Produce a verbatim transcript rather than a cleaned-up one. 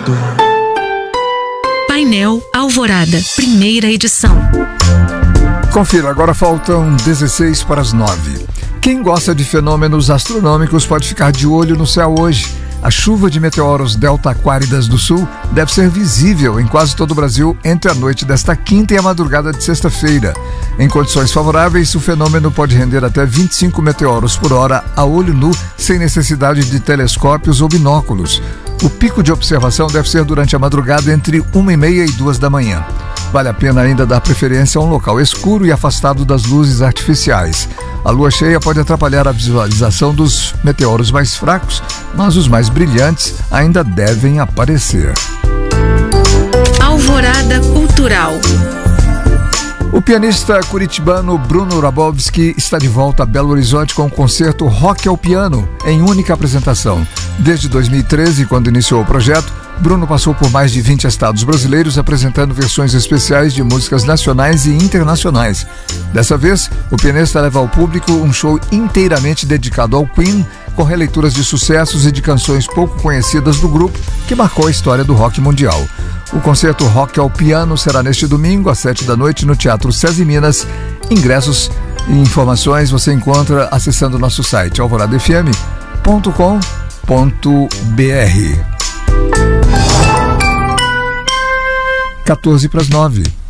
Dourado. Painel Alvorada, primeira edição. Confira, agora faltam dezesseis para as nove. Quem gosta de fenômenos astronômicos pode ficar de olho no céu hoje. A chuva de meteoros Delta Aquáridas do Sul deve ser visível em quase todo o Brasil entre a noite desta quinta e a madrugada de sexta-feira. Em condições favoráveis, o fenômeno pode render até vinte e cinco meteoros por hora a olho nu, sem necessidade de telescópios ou binóculos. O pico de observação deve ser durante a madrugada entre uma e meia e duas da manhã. Vale a pena ainda dar preferência a um local escuro e afastado das luzes artificiais. A lua cheia pode atrapalhar a visualização dos meteoros mais fracos, mas os mais brilhantes ainda devem aparecer. Alvorada Cultural. O pianista curitibano Bruno Rabowski está de volta a Belo Horizonte com o concerto Rock ao Piano, em única apresentação. Desde dois mil e treze, quando iniciou o projeto, Bruno passou por mais de vinte estados brasileiros apresentando versões especiais de músicas nacionais e internacionais. Dessa vez, o pianista leva ao público um show inteiramente dedicado ao Queen, com releituras de sucessos e de canções pouco conhecidas do grupo, que marcou a história do rock mundial. O concerto Rock ao Piano será neste domingo, às sete da noite, no Teatro SESI Minas. Ingressos e informações você encontra acessando o nosso site alvorada f m ponto com ponto b r. quatorze para as nove.